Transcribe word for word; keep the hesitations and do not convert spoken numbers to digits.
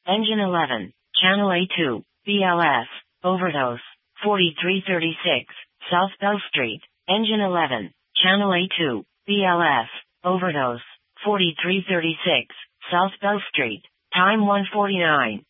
Engine eleven, Channel A two, B L S, overdose, forty-three thirty-six, South Bell Street. Engine eleven, Channel A two, B L S, overdose, forty-three thirty-six, South Bell Street. Time one forty-nine.